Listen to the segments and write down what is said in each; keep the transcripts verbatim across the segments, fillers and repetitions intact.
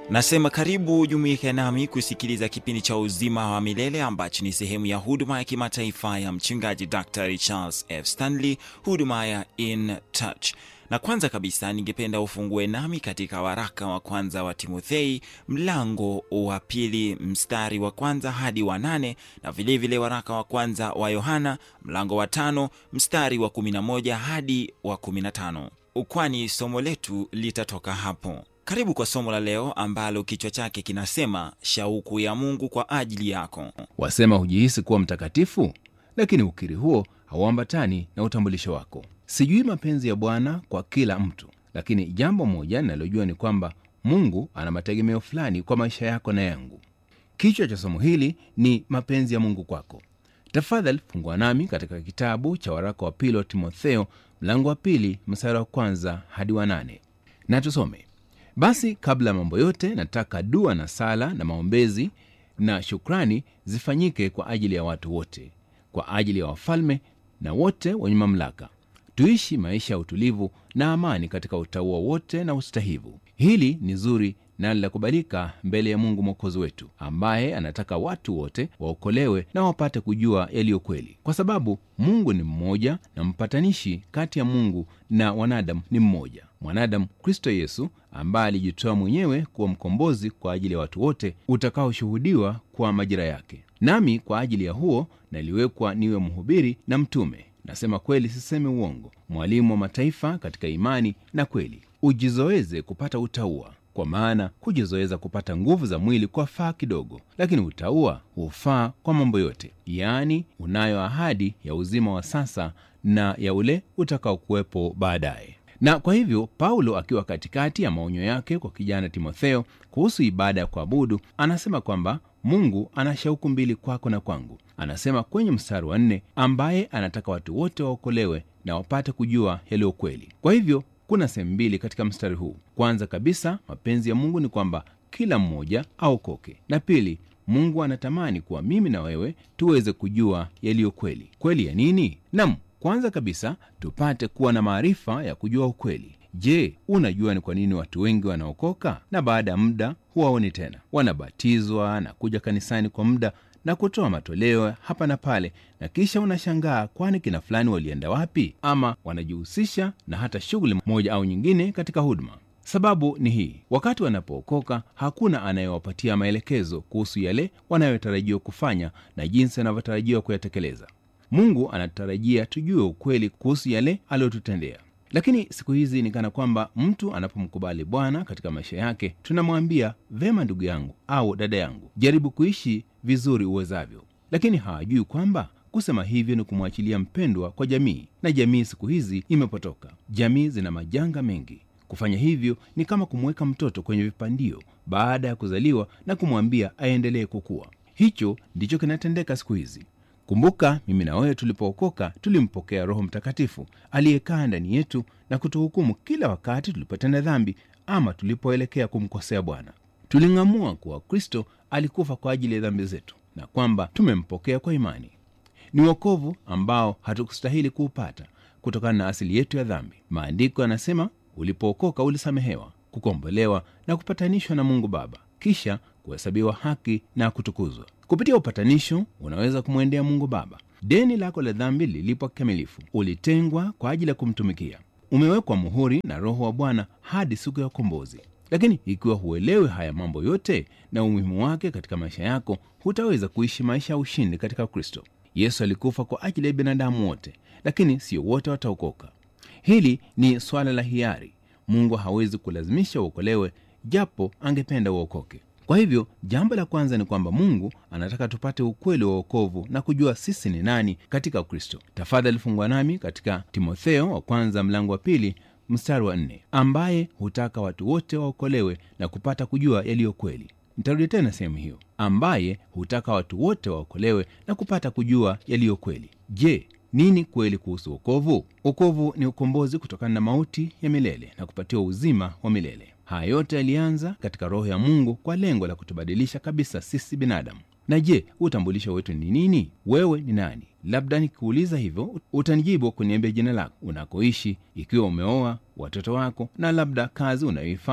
Nasema karibu jumuike nami kusikiliza kipindi cha uzima wa milele ambacho ni sehemu ya huduma ya kimataifa ya mchungaji Daktari Charles F. Stanley, huduma ya In Touch. Na kwanza kabisa ningependa ufungue nami katika waraka wa kwanza wa Timothei mlango wa pili mstari wa kwanza hadi wa nane, na vile vile waraka wa kwanza wa Yohana mlango wa tano mstari wa kumi na moja hadi wa kumi na tano. Ukwani somo letu litatoka hapo. Karibu kwa somo la leo ambalo kichwa chake kinasema shauku ya Mungu kwa ajili yako. Wasema hujihisi kuwa mtakatifu, lakini ukiri huo hauambatani na utambulisho wako. Sijui mapenzi ya Bwana kwa kila mtu, lakini jambo moja ninalojua ni kwamba Mungu ana mategemeo fulani kwa maisha yako na yangu. Kichwa cha somo hili ni mapenzi ya Mungu kwako. Tafadhali fungua nami katika kitabu cha waraka wa pili wa Timotheo mlango wa pili mstari wa kwanza hadi wa nane. Na tusome. Basi kabla mambo yote nataka dua na sala na maombezi na shukrani zifanyike kwa ajili ya watu wote, kwa ajili ya wafalme na wote wenye mamlaka. Tuishi maisha ya utulivu na amani katika utauwa wote na ustahivu. Hili ni zuri na la kubalika mbele ya Mungu Mwokozi wetu, ambaye anataka watu wote waokolewe na wapate kujua yaliyo kweli. Kwa sababu Mungu ni mmoja na mpatanishi kati ya Mungu na wanadamu ni mmoja, mwanadamu Kristo Yesu, ambaye alijitoa mwenyewe kuwa mkombozi kwa ajili ya watu wote, utakaoshuhudiwa kwa majira yake. Nami kwa ajili ya huo naliwekwa niwe mhubiri na mtume. Nasema kweli, siseme uongo, mwalimu wa mataifa katika imani na kweli. Ujizoeze kupata utauwa, kwa maana kujizoeza kupata nguvu za mwili kwa faa kidogo, lakini utauwa hufaa kwa mambo yote, yaani unayo ahadi ya uzima wa sasa na ya ule utakao kuwepo baadaye. Na kwa hivyo Paulo, akiwa katikati ya maonyo yake kwa kijana Timotheo kuhusu ibada ya kuabudu, anasema kwamba Mungu ana shauku mbili kwako na kwangu. Anasema kwenye mstari wa nne, ambaye anataka watu wote waokolewe na wapate kujua yaliyo kweli. Kwa hivyo kuna sehemu mbili katika mstari huu. Kwanza kabisa, mapenzi ya Mungu ni kwamba kila mmoja aokoke, na pili, Mungu anatamani kuwa mimi na wewe tuweze kujua yaliyo kweli. Kweli ya nini? Naam, kwanza kabisa tupate kuwa na maarifa ya kujua ukweli. Je, unajua ni kwa nini watu wengi wanaokoka na baada ya muda huwaoni tena? Wanabatizwa na kuja kanisani kwa muda na kutoa matoleo hapa na pale, na kisha unashangaa kwani kina fulani walienda wapi? Ama wanajihusisha na hata shughuli moja au nyingine katika huduma. Sababu ni hii: wakati wanapookoka hakuna anayewapatia maelekezo kuhusu yale wanayotarajiwa kufanya na jinsi wanavyotarajiwa kuyatekeleza. Mungu anatarajia tujue ukweli kuhusu yale aliyotutendea. Lakini siku hizi ni kana kwamba mtu anapomkubali Bwana katika maisha yake, tunamwambia vema, ndugu yangu au dada yangu, jaribu kuishi vizuri uwezavyo. Lakini hawajui kwamba kusema hivyo ni kumwachilia mpendwa kwa jamii, na jamii siku hizi imepotoka. Jamii zina majanga mengi. Kufanya hivyo ni kama kumweka mtoto kwenye vipandio baada ya kuzaliwa na kumwambia aendelee kukua. Hicho ndicho kinatendeka siku hizi. Kumbuka, mimi na wewe tulipookoka tulimpokea Roho Mtakatifu aliyekaa ndani yetu na kutuhukumu kila wakati tulipotenda dhambi ama tulipoelekea kumkosea Bwana. Tuling'amua kuwa Kristo alikufa kwa ajili ya dhambi zetu na kwamba tumempokea kwa imani. Ni wokovu ambao hatukustahili kuupata kutokana na asili yetu ya dhambi. Maandiko yanasema ulipookoka ulisamehewa, kukombolewa na kupatanishwa na Mungu Baba, kisha kuhesabiwa haki na kutukuzwa. Kupitia upatanisho unaweza kumwendea Mungu Baba. Deni lako la dhambi lilipwa kikamilifu. Ulitengwa kwa ajili ya kumtumikia. Umewekwa muhuri na Roho wa Bwana hadi siku ya ukombozi. Lakini ikiwa huelewi haya mambo yote na umuhimu wake katika maisha yako, hutaweza kuishi maisha ya ushindi katika Kristo. Yesu alikufa kwa ajili ya binadamu wote, lakini sio wote wataokoka. Hili ni swala la hiari. Mungu hawezi kulazimisha uokolewe, japo angependa uokoke. Kwa hivyo jambo la kwanza ni kwamba Mungu anataka tupate ukweli wa wokovu na kujua sisi ni nani katika Kristo. Tafadhali fungua nami katika Timotheo wa kwanza mlango wa pili mstari wa nne, ambaye hutaka watu wote waokolewe na kupata kujua yaliyo kweli. Nitarudi tena sehemu hiyo, ambaye hutaka watu wote waokolewe na kupata kujua yaliyo kweli. Je, nini kweli kuhusu wokovu? Wokovu ni ukombozi kutokana na mauti ya milele na kupatiwa uzima wa milele. Haya yote yalianza katika Roho ya Mungu kwa lengo la kutubadilisha kabisa sisi binadamu. Na je, utambulisho wetu ni nini? Wewe ni nani? Labda nikikuuliza hivyo, utanijibu kuniambia jina lako, unakoishi, ikiwa umeoa, watoto wako, na labda kazi unayoifanya,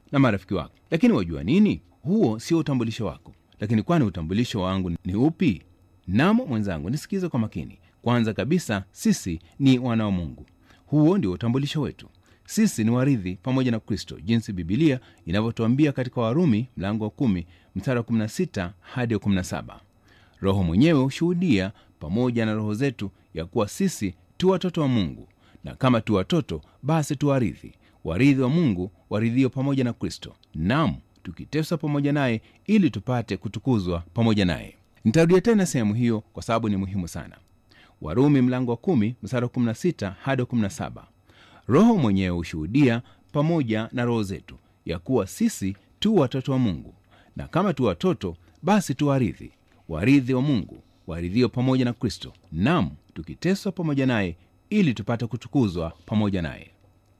na marafiki wako. Lakini wajua nini? Huo sio utambulisho wako. Lakini kwani utambulisho wangu ni upi? Namo mwenzangu, nisikize kwa makini. Kwanza kabisa, sisi ni wana wa Mungu. Huo ndio utambulisho wetu. Sisi ni warithi pamoja na Kristo, jinsi Biblia inavyotuambia katika Warumi mlango wa kumi mstari wa kumi na sita hadi kumi na saba. Roho mwenyewe hushuhudia pamoja na roho zetu ya kuwa sisi tu watoto wa Mungu, na kama tu watoto, basi tu warithi, warithi wa Mungu, waridhio pamoja na Kristo, naam, tukiteswa pamoja naye ili tupate kutukuzwa pamoja naye. Nitarudia tena sehemu hiyo kwa sababu ni muhimu sana. Warumi mlango wa kumi mstari wa kumi na sita hadi kumi na saba. Roho mwenyewe hushuhudia pamoja na roho zetu ya kuwa sisi tu watoto wa Mungu, na kama tu watoto, basi tu warithi, warithi wa Mungu, waridhio pamoja na Kristo, naam, tukiteswa pamoja naye ili tupate kutukuzwa pamoja naye.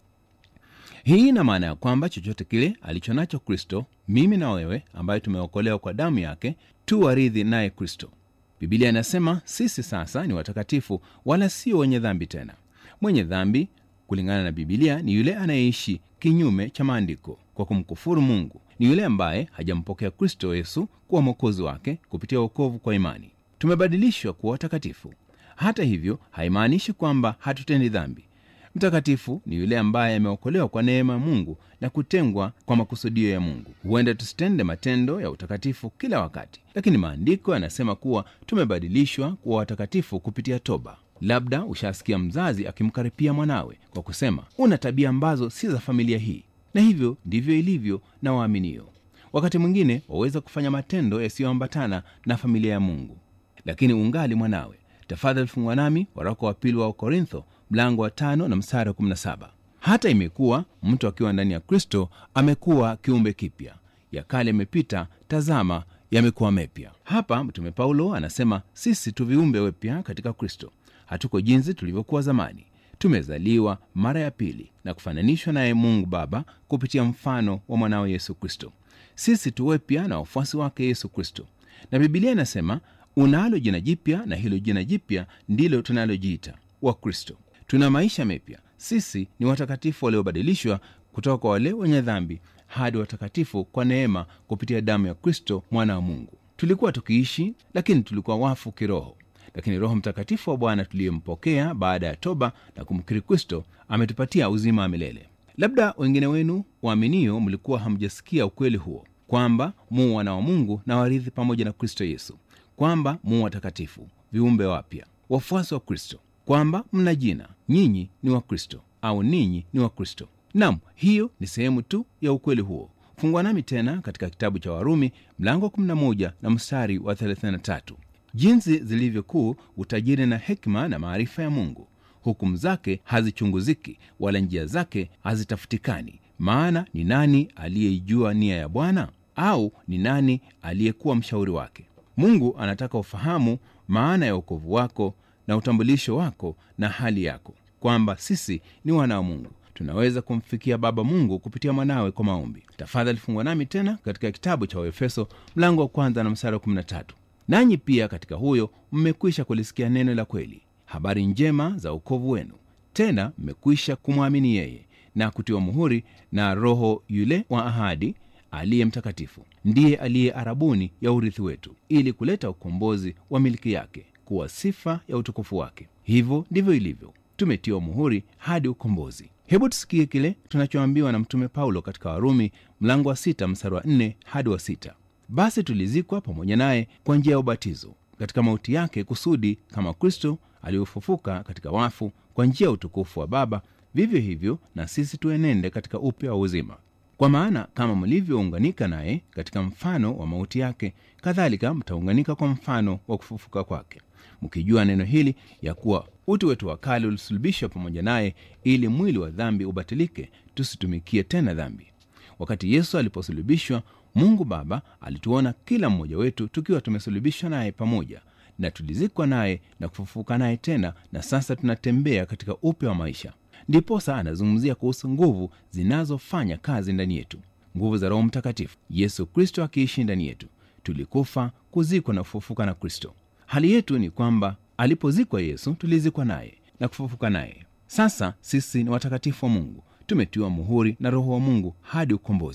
Hii ina maana ya kwamba chochote kile alichonacho Kristo, mimi na wewe ambaye tumeokolewa kwa damu yake, tu warithi naye Kristo. Biblia inasema sisi sasa ni watakatifu, wala sio wenye dhambi tena. Mwenye dhambi kulingana na Biblia ni yule anayeishi kinyume cha maandiko kwa kumkufuru Mungu. Ni yule ambaye hajampokea Kristo Yesu kuwa mwokozi wake kupitia wokovu kwa imani. Tumebadilishwa kuwa watakatifu. Hata hivyo, haimaanishi kwamba hatutendi dhambi. Mtakatifu ni yule ambaye ameokolewa kwa neema ya Mungu na kutengwa kwa makusudio ya Mungu. Huenda tusitende matendo ya utakatifu kila wakati, lakini maandiko yanasema kuwa tumebadilishwa kuwa watakatifu kupitia toba. Labda ushasikia mzazi akimkaripia mwanawe kwa kusema, una tabia ambazo si za familia hii. Na hivyo ndivyo ilivyo na waaminio. Wakati mwingine waweza kufanya matendo yasiyoambatana na familia ya Mungu, lakini ungali mwanawe. Tafadhali fungua nami waraka wa pili wa Korintho mlango wa tano na mstari wa kumi na saba. Hata imekuwa mtu akiwa ndani ya Kristo amekuwa kiumbe kipya, ya kale yamepita, tazama yamekuwa mapya. Hapa Mtume Paulo anasema sisi tu viumbe wapya katika Kristo. Hatuko jinsi tulivyokuwa zamani. Tumezaliwa mara ya pili na kufananishwa naye Mungu Baba kupitia mfano wa mwanawe Yesu Kristo. Sisi tu wapya na wafuasi wake Yesu Kristo. Na Biblia inasema unalo jina jipya, na hilo jina jipya ndilo tunalojiita wa Kristo. Tuna maisha mapya. Sisi ni watakatifu waliobadilishwa kutoka kwa wale wenye dhambi hadi watakatifu kwa neema kupitia damu ya Kristo mwana wa Mungu. Tulikuwa tukiishi, lakini tulikuwa wafu kiroho. Lakini Roho Mtakatifu wa Bwana tuliyempokea baada ya toba na kumkiri Kristo ametupatia uzima wa milele. Labda wengine wenu waaminio mlikuwa hamjasikia ukweli huo, kwamba mu wana wa Mungu na warithi pamoja na Kristo Yesu, kwamba mu watakatifu, viumbe wapya, wafuasi wa Kristo, kwamba mna jina, nyinyi ni wa Kristo au ninyi ni wa Kristo. Naam, hiyo ni sehemu tu ya ukweli huo. Fungua nami tena katika kitabu cha Warumi mlango wa kumi na moja na mstari wa thelathini na tatu. Jinsi zilivyokuu utajiri na hekima na maarifa ya Mungu! Hukumu zake hazichunguziki, wala njia zake hazitafutikani. Maana ni nani aliyeijua nia ya Bwana? Au ni nani aliyekuwa mshauri wake? Mungu anataka ufahamu maana ya wokovu wako na utambulisho wako na hali yako, kwamba sisi ni wana wa Mungu. Tunaweza kumfikia Baba Mungu kupitia mwanawe kwa maombi. Tafadhali fungua nami tena katika kitabu cha Waefeso mlango wa kwanza na mstari wa kumi na tatu. Nanyi pia katika huyo mmekwisha kulisikia neno la kweli, habari njema za wokovu wenu. Tena mmekwisha kumwamini yeye na kutiwa muhuri na Roho yule wa ahadi, aliye mtakatifu. Ndiye aliye arabuni ya urithi wetu, ili kuleta ukombozi wa miliki yake, kuwa sifa ya utukufu wake. Hivyo ndivyo ilivyo, tumetiwa muhuri hadi ukombozi. Hebu tusikie kile tunachoambiwa na Mtume Paulo katika Warumi mlango wa sita mstari wa nne hadi wa sita. Basi tulizikwa pamoja naye kwa njia ya ubatizo katika mauti yake, kusudi kama Kristo aliofufuka katika wafu kwa njia ya utukufu wa Baba, vivyo hivyo na sisi tuenende katika upya wa uzima. Kwa maana kama mlivyounganika naye katika mfano wa mauti yake, kadhalika mtaunganika kwa mfano wa kufufuka kwake, mkijua neno hili, ya kuwa utu wetu wa kale ulisulubishwa pamoja naye, ili mwili wa dhambi ubatilike, tusitumikie tena dhambi. Wakati Yesu aliposulubishwa, Mungu Baba alituona kila mmoja wetu tukiwa tumesulubishwa naye pamoja, na tulizikwa naye na kufufuka naye tena, na sasa tunatembea katika upya wa maisha. Ndiposa anazungumzia kuhusu nguvu zinazofanya kazi ndani yetu, nguvu za Roho Mtakatifu, Yesu Kristo akiishi ndani yetu. Tulikufa, kuzikwa na kufufuka na Kristo. Hali yetu ni kwamba alipozikwa Yesu, tulizikwa naye na kufufuka naye. Sasa sisi ni watakatifu wa Mungu, tumetiwa muhuri na Roho wa Mungu hadi ukombozi.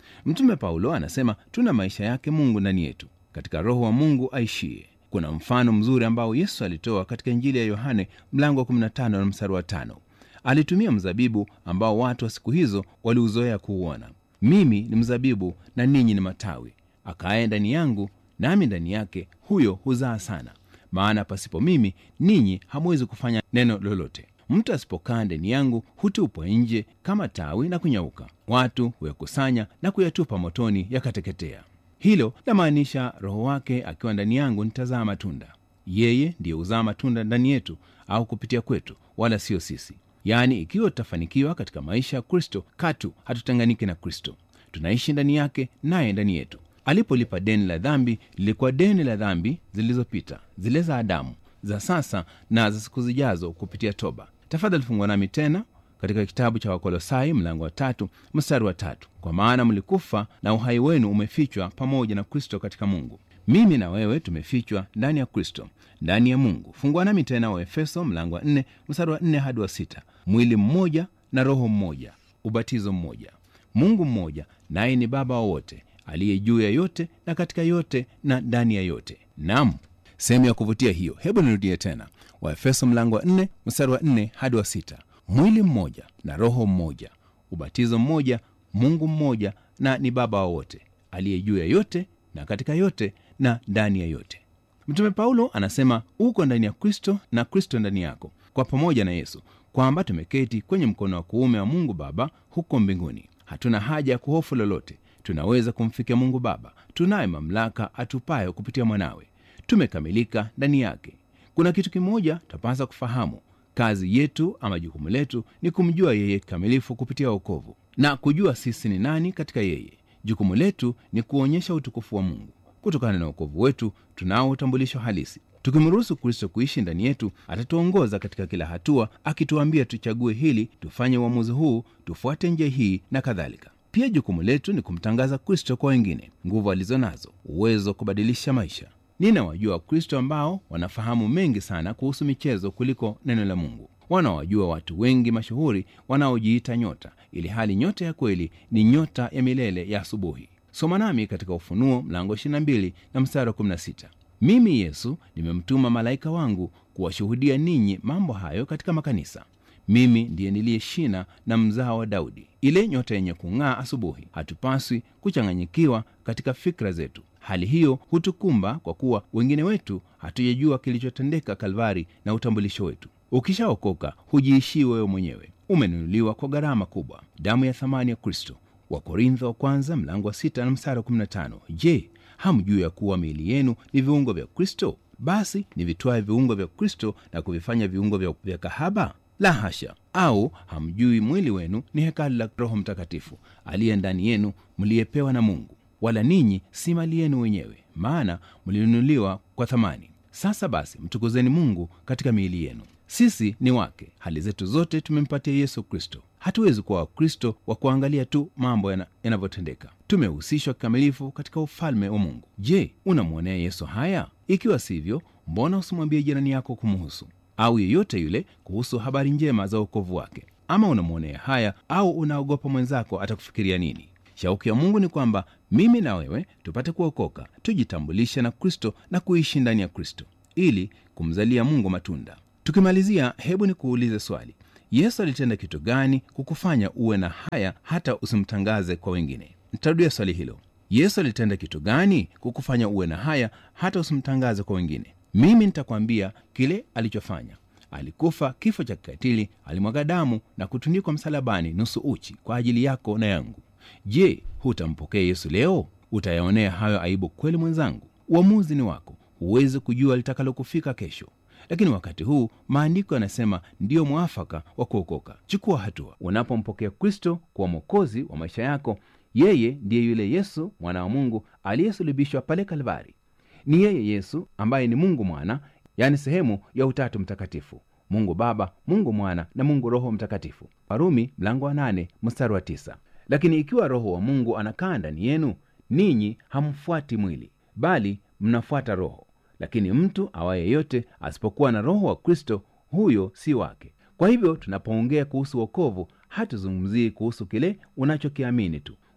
Mtume Paulo anasema tuna maisha yake Mungu ndani yetu, katika Roho wa Mungu aishie. Kuna mfano mzuri ambao Yesu alitoa katika Injili ya Yohane mlango wa kumi na tano na mstari wa tano. Alitumia mzabibu ambao watu wa siku hizo waliuzoea kuuona. Mimi ni mzabibu na ninyi ni matawi. Akae ndani yangu nami ndani yake, huyo huzaa sana, maana pasipo mimi ninyi hamwezi kufanya neno lolote. Mtu asipokaa ndani yangu hutupwa nje kama tawi na kunyauka. Watu huyakusanya na kuyatupa motoni yakateketea. Hilo lamaanisha Roho wake akiwa ndani yangu nitazaa matunda. Yeye ndiye huzaa matunda ndani yetu au kupitia kwetu, wala sio sisi. Yaani, ikiwa tutafanikiwa katika maisha ya Kristo, katu hatutenganiki na Kristo. Tunaishi ndani yake naye ndani yetu. Alipolipa deni la dhambi, lilikuwa deni la dhambi zilizopita, zile za Adamu, za sasa na za siku zijazo kupitia toba. Tafadhali fungua nami tena katika kitabu cha Wakolosai mlango wa tatu mstari wa tatu. Kwa maana mlikufa na uhai wenu umefichwa pamoja na Kristo katika Mungu. Mimi na wewe tumefichwa ndani ya Kristo, ndani ya Mungu. Fungua nami tena Waefeso mlango wa nne mstari wa nne hadi wa sita. Mwili mmoja na roho mmoja, ubatizo mmoja, Mungu mmoja, naye ni Baba wa wote, aliye juu ya yote na katika yote na ndani ya yote. Naam, sehemu ya kuvutia hiyo. Hebu nirudie tena. Waefeso mlango wa nne mstari wa nne hadi wa sita. Mwili mmoja na roho mmoja, ubatizo mmoja, Mungu mmoja, na ni Baba wa wote, aliye juu ya yote na katika yote na ndani ya yote. Mtume Paulo anasema uko ndani ya Kristo na Kristo ndani yako, kwa pamoja na Yesu, kwamba tumeketi kwenye mkono wa kuume wa Mungu Baba huko mbinguni. Hatuna haja ya kuhofu lolote. Tunaweza kumfikia Mungu Baba. Tunaye mamlaka atupayo kupitia mwanawe. Tumekamilika ndani yake. Kuna kitu kimoja tapasa kufahamu. Kazi yetu ama jukumu letu ni kumjua yeye kikamilifu kupitia wokovu na kujua sisi ni nani katika yeye. Jukumu letu ni kuonyesha utukufu wa Mungu. Kutokana na wokovu wetu tunao utambulisho halisi. Tukimruhusu Kristo kuishi ndani yetu, atatuongoza katika kila hatua, akituambia tuchague hili, tufanye uamuzi huu, tufuate njia hii na kadhalika. Pia jukumu letu ni kumtangaza Kristo kwa wengine, nguvu alizonazo, uwezo kubadilisha maisha. Ninawajua Kristo ambao wanafahamu mengi sana kuhusu michezo kuliko neno la Mungu. Wanawajua watu wengi mashuhuri wanaojiita nyota, ili hali nyota ya kweli ni nyota ya milele ya asubuhi. Soma nami katika Ufunuo mlango ishirini na mbili na mstari wa kumi na sita. Mimi Yesu nimemtuma malaika wangu kuwashuhudia ninyi mambo hayo katika makanisa. Mimi ndiye niliye shina na mzao wa Daudi, ile nyota yenye kung'aa asubuhi. Hatupaswi kuchanganyikiwa katika fikra zetu. Hali hiyo hutukumba kwa kuwa wengine wetu hatujajua kilichotendeka Kalvari na utambulisho wetu. Ukishaokoka hujiishii wewe mwenyewe. Umenunuliwa kwa gharama kubwa, damu ya thamani ya Kristo. Wakorintho wa kwanza mlango wa sita na mstari wa kumi na tano. Je, hamjui ya kuwa miili yenu ni viungo vya Kristo? Basi ni vitwae viungo vya Kristo na kuvifanya viungo vya, vya kahaba? La hasha! Au hamjui mwili wenu ni hekalu la Roho Mtakatifu aliye ndani yenu, mliyepewa na Mungu, wala ninyi si mali yenu wenyewe, maana mlinunuliwa kwa thamani. Sasa basi mtukuzeni Mungu katika miili yenu. Sisi ni wake, hali zetu zote tumempatia Yesu Kristo. Hatuwezi kuwa Wakristo wa kuangalia tu mambo yanavyotendeka. Tumehusishwa kikamilifu katika ufalme wa Mungu. Je, unamwonea Yesu haya? Ikiwa sivyo, mbona usimwambie jirani yako kumhusu, au yeyote yule kuhusu habari njema za wokovu wake? Ama unamwonea haya, au unaogopa mwenzako atakufikiria nini? Shauku ya Mungu ni kwamba mimi na wewe tupate kuokoka, tujitambulishe na Kristo na kuishi ndani ya Kristo ili kumzalia Mungu matunda. Tukimalizia, hebu ni kuulize swali. Yesu alitenda kitu gani kukufanya uwe na haya hata usimtangaze kwa wengine? Nitarudia swali hilo. Yesu alitenda kitu gani kukufanya uwe na haya hata usimtangaze kwa wengine? Mimi nitakwambia kile alichofanya. Alikufa kifo cha kikatili, alimwaga damu na kutundikwa msalabani nusu uchi kwa ajili yako na yangu. Je, hutampokea Yesu leo? Utayaonea hayo aibu kweli mwenzangu? Uamuzi ni wako. Huwezi kujua litakalokufika kesho, lakini wakati huu maandiko yanasema ndiyo mwafaka wa kuokoka. Chukua hatua. Unapompokea Kristo kuwa mwokozi wa maisha yako, yeye ndiye yule Yesu mwana wa Mungu aliyesulubishwa pale Kalvari. Ni yeye Yesu ambaye ni Mungu Mwana, yani sehemu ya Utatu Mtakatifu, Mungu Baba, Mungu Mwana na Mungu Roho Mtakatifu. Warumi mlango wa nane mstari wa tisa. Lakini ikiwa Roho wa Mungu anakaa ndani yenu, ninyi hamfuati mwili, bali mnafuata Roho. Lakini mtu awaye yote asipokuwa na Roho wa Kristo, huyo si wake. Kwa hivyo tunapoongea kuhusu wokovu, hatuzungumzii kuhusu kile unachokiamini tu.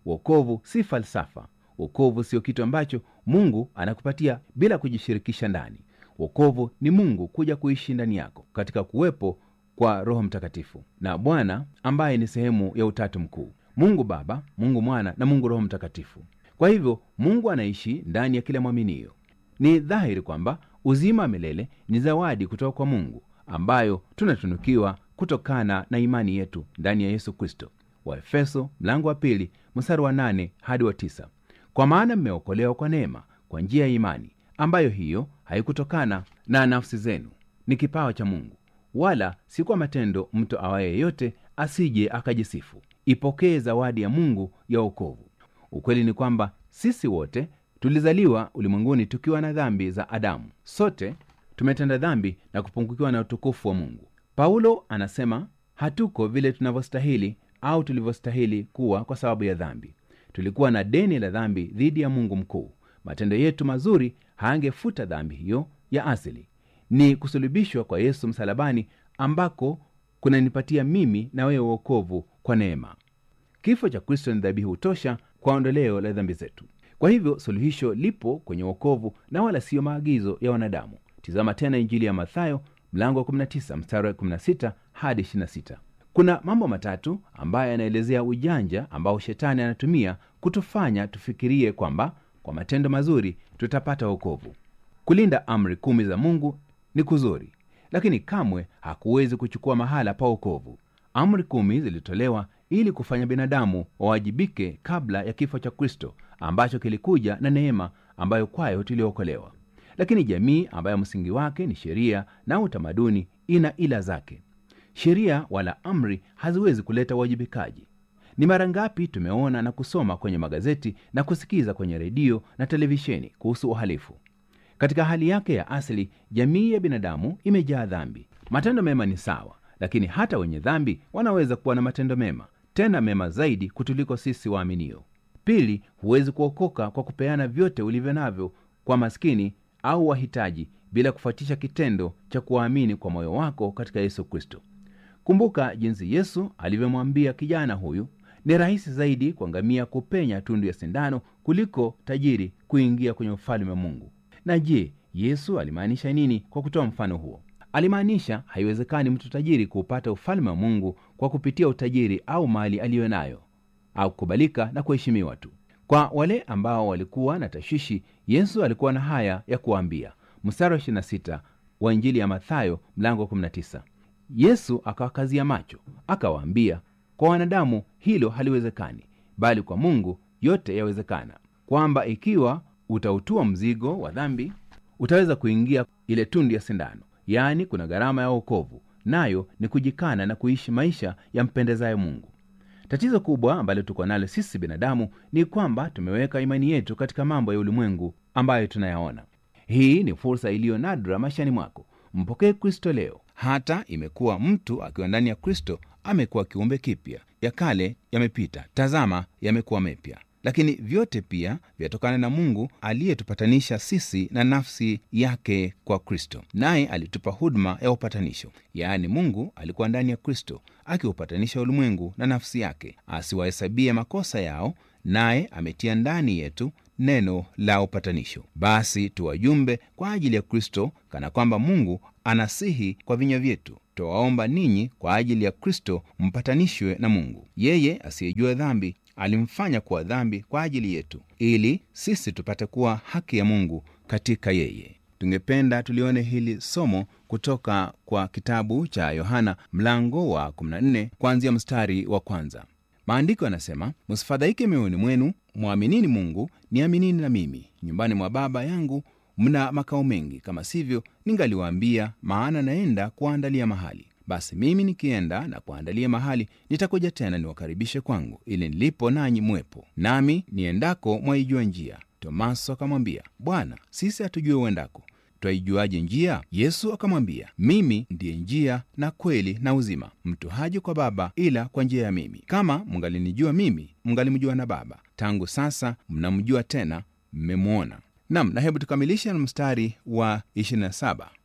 wokovu si falsafa. Wokovu sio kitu ambacho Mungu anakupatia bila kujishirikisha ndani. Wokovu ni Mungu kuja kuishi ndani yako katika kuwepo kwa Roho Mtakatifu na Bwana ambaye ni sehemu ya Utatu Mkuu, Mungu Baba, Mungu Mwana na Mungu Roho Mtakatifu. Kwa hivyo Mungu anaishi ndani ya kila mwaminio. Ni dhahiri kwamba uzima milele ni zawadi kutoka kwa Mungu ambayo tunatunukiwa kutokana na imani yetu ndani ya Yesu Kristo. Waefeso mlango wa pili mstari wa nane hadi wa tisa. Kwa maana mmeokolewa kwa neema kwa njia ya imani, ambayo hiyo haikutokana na nafsi zenu, ni kipawa cha Mungu, wala si kwa matendo, mtu awaye yeyote asije akajisifu. Ipokee zawadi ya Mungu ya wokovu. Ukweli ni kwamba sisi wote tulizaliwa ulimwenguni tukiwa na dhambi za Adamu. Sote tumetenda dhambi na kupungukiwa na utukufu wa Mungu. Paulo anasema hatuko vile tunavyostahili au tulivyostahili kuwa kwa sababu ya dhambi. Tulikuwa na deni la dhambi dhidi ya Mungu mkuu. Matendo yetu mazuri haangefuta dhambi hiyo ya asili. Ni kusulubishwa kwa Yesu msalabani ambako kunanipatia mimi na wewe wokovu kwa neema. Kifo cha Kristo ni dhabihu tosha kwa ondoleo la dhambi zetu. Kwa hivyo suluhisho lipo kwenye wokovu na wala sio maagizo ya wanadamu. Tizama tena Injili ya Mathayo mlango wa kumi na tisa mstari wa kumi na sita hadi ishirini na sita. Kuna mambo matatu ambayo yanaelezea ujanja ambao shetani anatumia kutufanya tufikirie kwamba kwa matendo mazuri tutapata wokovu. Kulinda amri kumi za Mungu ni kuzuri, lakini kamwe hakuwezi kuchukua mahala pa wokovu. Amri kumi zilitolewa ili kufanya binadamu wawajibike kabla ya kifo cha Kristo ambacho kilikuja na neema ambayo kwayo tuliokolewa. Lakini jamii ambayo msingi wake ni sheria na utamaduni ina ila zake. Sheria wala amri haziwezi kuleta uwajibikaji. Ni mara ngapi tumeona na kusoma kwenye magazeti na kusikiza kwenye redio na televisheni kuhusu uhalifu. Katika hali yake ya asili, jamii ya binadamu imejaa dhambi. Matendo mema ni sawa, lakini hata wenye dhambi wanaweza kuwa na matendo mema, tena mema zaidi kutuliko sisi waaminio. Pili, huwezi kuokoka kwa kupeana vyote ulivyo navyo kwa maskini au wahitaji bila kufuatisha kitendo cha kuamini kwa moyo wako katika Yesu Kristo. Kumbuka jinsi Yesu alivyomwambia kijana huyu, ni rahisi zaidi kwa ngamia kupenya tundu ya sindano kuliko tajiri kuingia kwenye ufalme wa Mungu. Na je, Yesu alimaanisha nini kwa kutoa mfano huo? Alimaanisha haiwezekani mtu tajiri kuupata ufalme wa Mungu kwa kupitia utajiri au mali aliyo nayo au kukubalika na kuheshimiwa tu. Kwa wale ambao walikuwa na tashwishi, Yesu alikuwa na haya ya kuambia. Mstari wa ishirini na sita wa Injili ya Mathayo mlango wa kumi na tisa. Yesu akawakazia macho, akawaambia, kwa wanadamu hilo haliwezekani, bali kwa Mungu yote yawezekana. Kwamba ikiwa utautua mzigo wa dhambi, utaweza kuingia ile tundu ya sindano. Yaani kuna gharama ya wokovu, nayo ni kujikana na kuishi maisha ya mpendezayo Mungu. Tatizo kubwa ambalo tuko nalo sisi binadamu ni kwamba tumeweka imani yetu katika mambo ya ulimwengu ambayo tunayaona. Hii ni fursa iliyo nadra maishani mwako. Mpokee Kristo leo. Hata imekuwa mtu akiwa ndani ya Kristo amekuwa kiumbe kipya. Ya kale yamepita, tazama yamekuwa mapya. Lakini vyote pia vyatokana na Mungu aliyetupatanisha sisi na nafsi yake kwa Kristo. Naye alitupa huduma ya upatanisho. Yaani Mungu alikuwa ndani ya Kristo akiupatanisha ulimwengu na nafsi yake, asiwahesabie makosa yao, naye ametia ndani yetu neno la upatanisho. Basi tuwajumbe kwa ajili ya Kristo, kana kwamba Mungu anasihi kwa vinywa vyetu. Tuwaomba ninyi kwa ajili ya Kristo mpatanishwe na Mungu. Yeye asiyejua dhambi alimfanya kuwa dhambi kwa ajili yetu, ili sisi tupate kuwa haki ya Mungu katika yeye. Tungependa tulione hili somo kutoka kwa kitabu cha Yohana mlango wa kumi na nne kuanzia mstari wa kwanza. Maandiko yanasema, msifadhaike mioyoni mwenu, mwaminini Mungu, niaminini na mimi. Nyumbani mwa Baba yangu mna makao mengi, kama sivyo ningaliwaambia, maana naenda kuandalia mahali. Basi mimi nikienda na kuandalia mahali, nitakuja tena niwakaribishe kwangu, ili nilipo nanyi mwepo. Nami niendako mwaijua njia. Tomaso akamwambia, Bwana, sisi hatujui uendako, twaijuaje njia? Yesu akamwambia, mimi ndiye njia na kweli na uzima. Mtu haji kwa Baba ila kwa njia ya mimi. Kama mngalinijua mimi, mngalimjua na Baba. Tangu sasa mnamjua, tena mmemwona. Naam, na hebu tukamilishe na mstari wa ishirini na saba.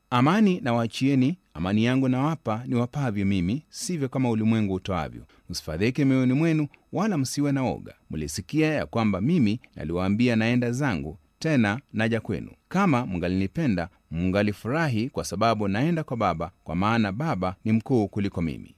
Amani na waachieni, amani yangu nawapa, niwapavyo mimi, sivyo kama ulimwengu utoavyo. Msifadhaike mioyoni mwenu, wala msiwe na woga. Mlisikia ya kwamba mimi naliwaambia naenda zangu, tena naja kwenu. Kama mngalinipenda, mngalifurahi kwa sababu naenda kwa Baba, kwa maana Baba ni mkuu kuliko mimi.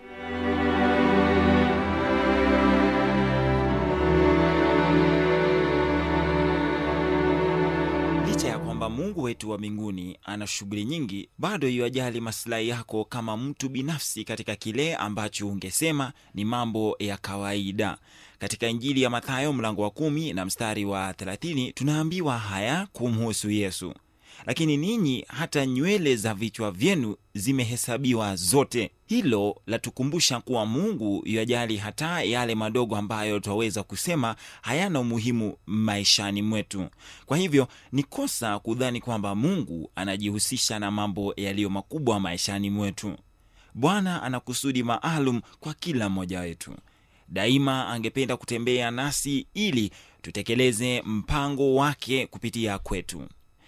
Licha ya kwamba Mungu wetu wa mbinguni ana shughuli nyingi, bado yuajali maslahi yako kama mtu binafsi katika kile ambacho ungesema ni mambo ya kawaida. Katika Injili ya Mathayo mlango wa kumi na mstari wa thelathini tunaambiwa haya kumhusu Yesu: lakini ninyi hata nywele za vichwa vyenu zimehesabiwa zote. Hilo latukumbusha kuwa Mungu yajali hata yale madogo ambayo twaweza kusema hayana umuhimu maishani mwetu. Kwa hivyo ni kosa kudhani kwamba Mungu anajihusisha na mambo yaliyo makubwa maishani mwetu. Bwana ana kusudi maalum kwa kila mmoja wetu. Daima angependa kutembea nasi ili tutekeleze mpango wake kupitia kwetu.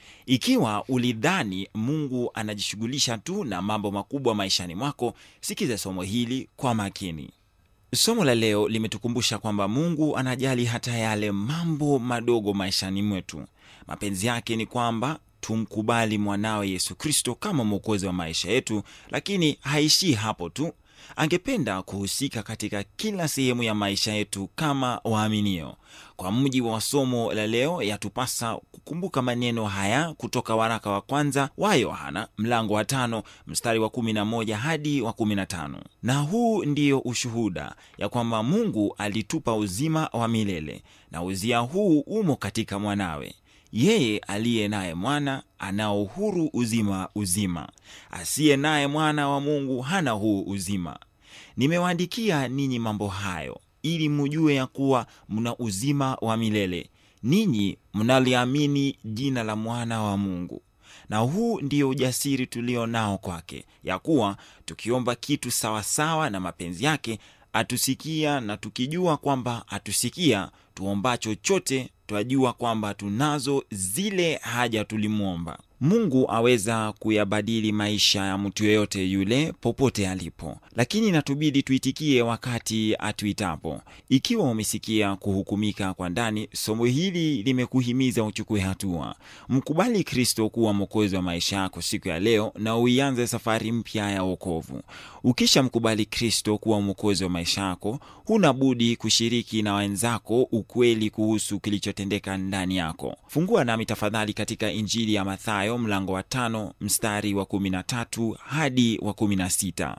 Ikiwa ulidhani Mungu anajishughulisha tu na mambo makubwa maishani mwako, sikiza somo hili kwa makini. Somo la leo limetukumbusha kwamba Mungu anajali hata yale mambo madogo maishani mwetu. Mapenzi yake ni kwamba tumkubali mwanawe Yesu Kristo kama mwokozi wa maisha yetu, lakini haishii hapo tu. Angependa kuhusika katika kila sehemu ya maisha yetu kama waaminio. Kwa mujibu wa somo la leo, yatupasa kukumbuka maneno haya kutoka waraka wa kwanza wa Yohana mlango wa tano mstari wa kumi na moja hadi wa kumi na tano. Na huu ndio ushuhuda ya kwamba Mungu alitupa uzima wa milele, na uzia huu umo katika mwanawe. Yeye aliye naye mwana anao huru uzima uzima. Asiye naye mwana wa Mungu hana huu uzima. Nimewaandikia ninyi mambo hayo ili mjue ya kuwa mna uzima wa milele, ninyi mnaliamini jina la mwana wa Mungu. Na huu ndio ujasiri tulio nao kwake, ya kuwa tukiomba kitu sawa sawa na mapenzi yake, atusikia, na tukijua kwamba atusikia tuomba chochote, twajua kwamba tunazo zile haja tulimuomba. Mungu aweza kuyabadili maisha ya mtu yeyote yule popote alipo, lakini natubidi tuitikie wakati atuitapo. Ikiwa umesikia kuhukumika kwa ndani, somo hili limekuhimiza uchukue hatua. Mkubali Kristo kuwa mwokozi wa maisha yako siku ya leo, na uianze safari mpya ya wokovu. Ukisha mkubali Kristo kuwa mwokozi wa maisha yako, huna budi kushiriki na wenzako ukweli kuhusu kilichotendeka ndani yako. Fungua nami tafadhali katika Injili ya Mathayo mlango wa tano mstari wa kumi na tatu hadi wa kumi na sita.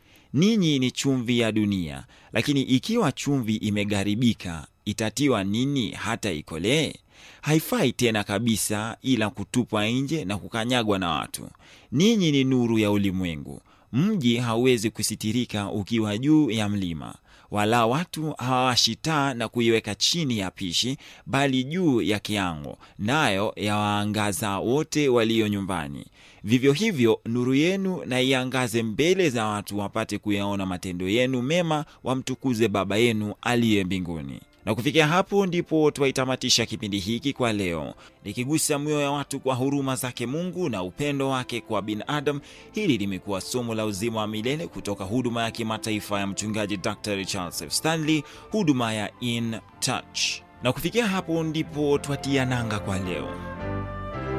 Ninyi ni chumvi ya dunia, lakini ikiwa chumvi imegaribika, itatiwa nini hata ikolee? Haifai tena kabisa, ila kutupwa nje na kukanyagwa na watu. Ninyi ni nuru ya ulimwengu. Mji hauwezi kusitirika ukiwa juu ya mlima, wala watu hawawashi taa na kuiweka chini ya pishi, bali juu ya kiango, nayo yawaangaza wote walio nyumbani. Vivyo hivyo nuru yenu na iangaze mbele za watu, wapate kuyaona matendo yenu mema, wamtukuze Baba yenu aliye mbinguni. Na kufikia hapo ndipo twaitamatisha kipindi hiki kwa leo, nikigusa mioyo ya watu kwa huruma zake Mungu na upendo wake kwa binadamu. Hili limekuwa somo la uzima wa milele kutoka huduma ya kimataifa ya mchungaji Daktari Charles F. Stanley, huduma ya In Touch. Na kufikia hapo ndipo twatia nanga kwa leo.